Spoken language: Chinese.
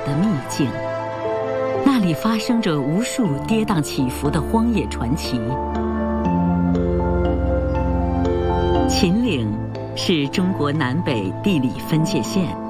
的秘境，那里发生着无数跌宕起伏的荒野传奇。秦岭是中国南北地理分界线，